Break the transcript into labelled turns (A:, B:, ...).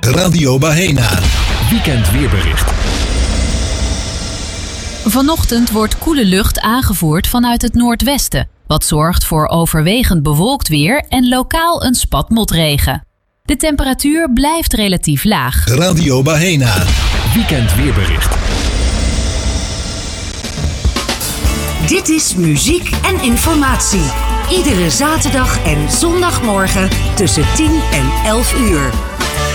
A: Radio Bahena.
B: Weekend weerbericht.
C: Vanochtend wordt koele lucht aangevoerd vanuit het noordwesten, wat zorgt voor overwegend bewolkt weer en lokaal een spat motregen. De temperatuur blijft relatief laag.
A: Radio Bahena.
B: Weekend weerbericht.
D: Dit is muziek en informatie. Iedere zaterdag en zondagmorgen tussen 10 en 11 uur.